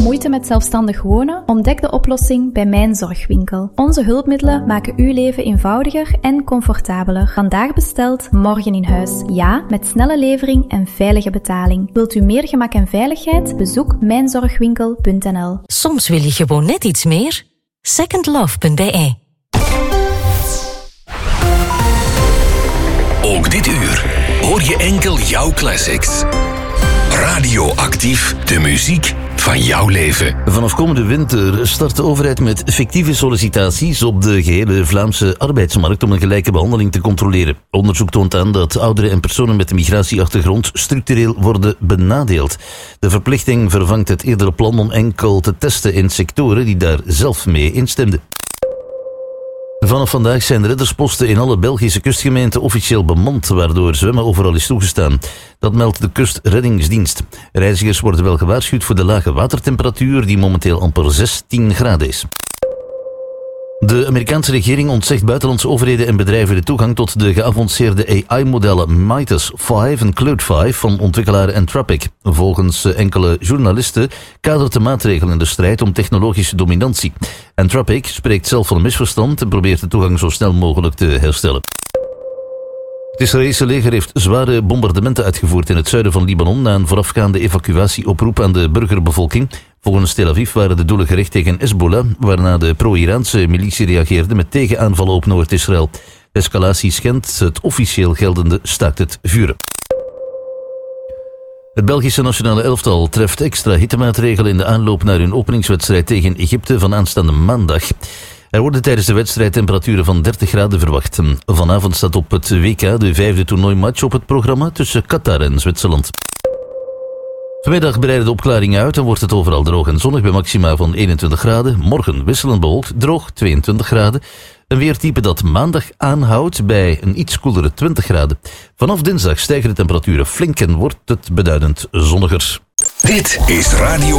Moeite met zelfstandig wonen? Ontdek de oplossing bij Mijn Zorgwinkel. Onze hulpmiddelen maken uw leven eenvoudiger en comfortabeler. Vandaag besteld, morgen in huis. Ja, met snelle levering en veilige betaling. Wilt u meer gemak en veiligheid? Bezoek mijnzorgwinkel.nl. Soms wil je gewoon net iets meer. Secondlove.be. Ook dit uur hoor je enkel jouw classics. Radioactief, de muziek van jouw leven. Vanaf komende winter start de overheid met fictieve sollicitaties op de gehele Vlaamse arbeidsmarkt om een gelijke behandeling te controleren. Onderzoek toont aan dat ouderen en personen met een migratieachtergrond structureel worden benadeeld. De verplichting vervangt het eerdere plan om enkel te testen in sectoren die daar zelf mee instemden. Vanaf vandaag zijn de reddersposten in alle Belgische kustgemeenten officieel bemand, waardoor zwemmen overal is toegestaan. Dat meldt de Kustreddingsdienst. Reizigers worden wel gewaarschuwd voor de lage watertemperatuur, die momenteel amper 16 graden is. De Amerikaanse regering ontzegt buitenlandse overheden en bedrijven de toegang tot de geavanceerde AI-modellen Midas 5 en Claude 5 van ontwikkelaar Anthropic. Volgens enkele journalisten kadert de maatregel in de strijd om technologische dominantie. Anthropic spreekt zelf van een misverstand en probeert de toegang zo snel mogelijk te herstellen. Het Israëlische leger heeft zware bombardementen uitgevoerd in het zuiden van Libanon na een voorafgaande evacuatieoproep aan de burgerbevolking. Volgens Tel Aviv waren de doelen gericht tegen Hezbollah, waarna de pro-Iraanse militie reageerde met tegenaanvallen op Noord-Israël. De escalatie schendt het officieel geldende staakt het vuren. Het Belgische nationale elftal treft extra hittemaatregelen in de aanloop naar hun openingswedstrijd tegen Egypte van aanstaande maandag. Er worden tijdens de wedstrijd temperaturen van 30 graden verwacht. Vanavond staat op het WK de 5e toernooimatch op het programma tussen Qatar en Zwitserland. Vanmiddag breiden de opklaringen uit en wordt het overal droog en zonnig bij maxima van 21 graden. Morgen wisselend bewolkt, droog 22 graden. Een weertype dat maandag aanhoudt bij een iets koelere 20 graden. Vanaf dinsdag stijgen de temperaturen flink en wordt het beduidend zonniger. Dit is Radio